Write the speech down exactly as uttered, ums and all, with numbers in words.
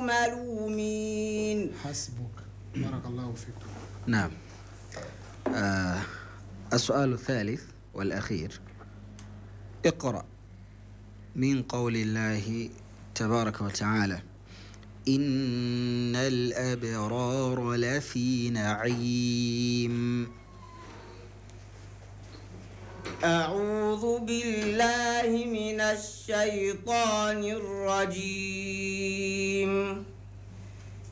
ملومين. حسبك، بارك الله فيك. نعم. آه السؤال الثالث والأخير: اقرأ من قول الله تبارك وتعالى: إن الأبرار لفي نعيم. أعوذ بالله من الشيطان الرجيم.